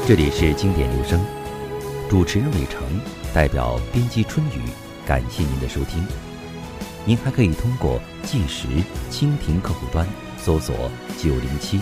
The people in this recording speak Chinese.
这里是经典留声，主持人伟成，代表编辑春雨，感谢您的收听。您还可以通过计时蜻蜓客户端搜索907